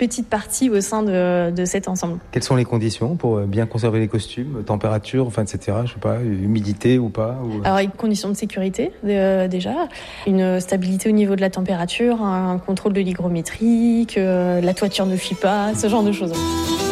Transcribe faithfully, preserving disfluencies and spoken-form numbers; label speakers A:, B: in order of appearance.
A: petite partie au sein de, de cet ensemble.
B: Quelles sont les conditions pour bien conserver les costumes, température, enfin, et cetera. Je sais pas, humidité ou pas ou...
A: Alors, avec conditions de sécurité euh, déjà, une stabilité au niveau de la température, un contrôle de l'hygrométrie, que la toiture ne fuit pas, ce genre de choses.